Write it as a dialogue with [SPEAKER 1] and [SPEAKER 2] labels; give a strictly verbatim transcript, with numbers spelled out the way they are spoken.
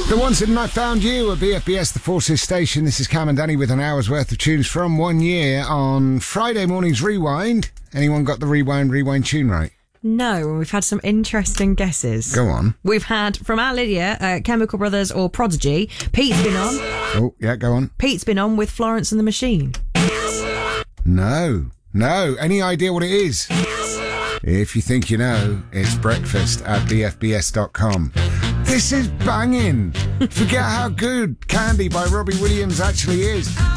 [SPEAKER 1] The ones that I found you at B F B S, the Forces Station. This is Cam and Danny with an hour's worth of tunes from one year on Friday morning's Rewind. Anyone got the Rewind, Rewind tune right?
[SPEAKER 2] No, and we've had some interesting guesses.
[SPEAKER 1] Go on.
[SPEAKER 2] We've had, from our Lydia, uh, Chemical Brothers or Prodigy. Pete's been on.
[SPEAKER 1] Oh, yeah, go on.
[SPEAKER 2] Pete's been on with Florence and the Machine.
[SPEAKER 1] No. No. Any idea what it is? If you think you know, it's breakfast at b f b s dot com. This is banging. Forget how good Candy by Robbie Williams actually is.